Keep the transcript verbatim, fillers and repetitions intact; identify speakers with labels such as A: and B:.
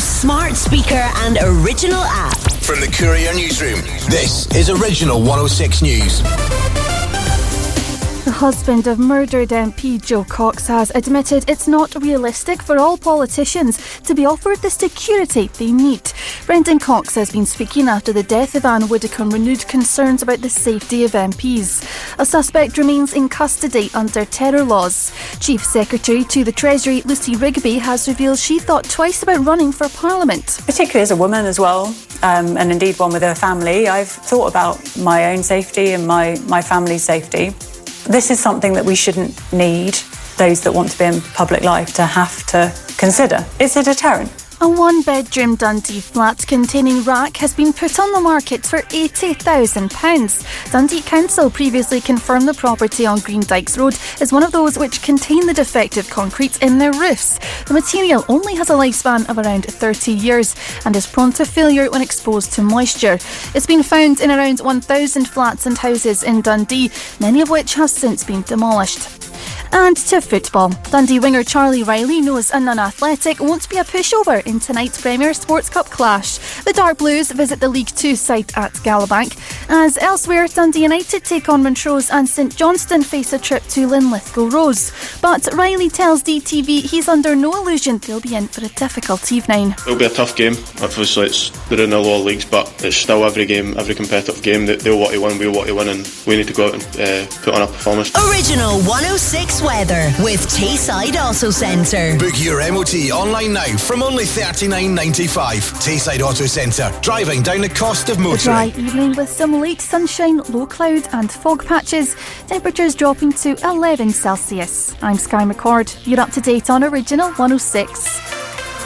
A: smart speaker and original app.
B: From the Courier Newsroom, this is Original one oh six News.
C: The husband of murdered M P Jo Cox has admitted it's not realistic for all politicians to be offered the security they need. Brendan Cox has been speaking after the death of Anne Widdecombe renewed concerns about the safety of M Ps. A suspect remains in custody under terror laws. Chief Secretary to the Treasury, Lucy Rigby, has revealed she thought twice about running for Parliament.
D: Particularly as a woman as well, um, and indeed one with a family, I've thought about my own safety and my, my family's safety. This is something that we shouldn't need those that want to be in public life to have to consider. It's a deterrent.
C: A one-bedroom Dundee flat containing rack has been put on the market for eighty thousand pounds. Dundee Council previously confirmed the property on Green Dykes Road is one of those which contain the defective concrete in their roofs. The material only has a lifespan of around thirty years and is prone to failure when exposed to moisture. It's been found in around one thousand flats and houses in Dundee, many of which have since been demolished. And to football. Dundee winger Charlie Riley knows a non-athletic won't be a pushover in tonight's Premier Sports Cup clash. The Dark Blues visit the League Two side at Gallowbank, as elsewhere Dundee United take on Montrose and St Johnstone face a trip to Linlithgow Rose. But Riley tells D T V he's under no illusion they'll be in for a difficult evening.
E: It'll be a tough game. Obviously it's, they're in the lower leagues, but it's still every game, every competitive game that they'll want to win, we'll want to win, and we need to go out and uh, put on a performance.
A: Original one oh six weather with Tayside Auto Centre.
B: Book your M O T online now from only thirty-nine ninety-five. Tayside Auto Centre, driving down the cost of motoring.
C: A dry evening with some late sunshine, low cloud and fog patches. Temperatures dropping to eleven Celsius. I'm Sky McCord. You're up to date on Original one oh six.